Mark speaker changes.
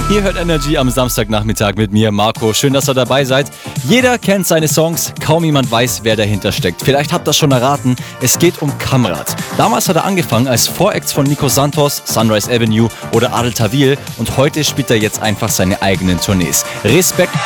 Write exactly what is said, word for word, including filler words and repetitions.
Speaker 1: Ihr hört Energy am Samstagnachmittag mit mir, Marco. Schön, dass ihr dabei seid. Jeder kennt seine Songs, kaum jemand weiß, wer dahinter steckt. Vielleicht habt ihr das schon erraten, es geht um Kamrat. Damals hat er angefangen als Vorex von Nico Santos, Sunrise Avenue oder Adel Tawil und heute spielt er jetzt einfach seine eigenen Tournees. Respekt